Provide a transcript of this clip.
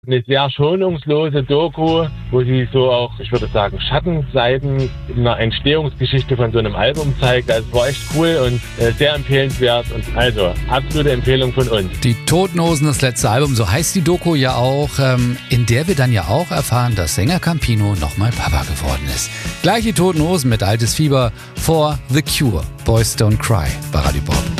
Eine sehr schonungslose Doku, wo sie so auch, ich würde sagen, Schattenseiten in einer Entstehungsgeschichte von so einem Album zeigt. Also es war echt cool und sehr empfehlenswert und also absolute Empfehlung von uns. Die Toten Hosen, das letzte Album, so heißt die Doku ja auch, in der wir dann ja auch erfahren, dass Sänger Campino nochmal Papa geworden ist. Gleich die Toten Hosen mit Altes Fieber vor The Cure, Boys Don't Cry bei Radio Bob.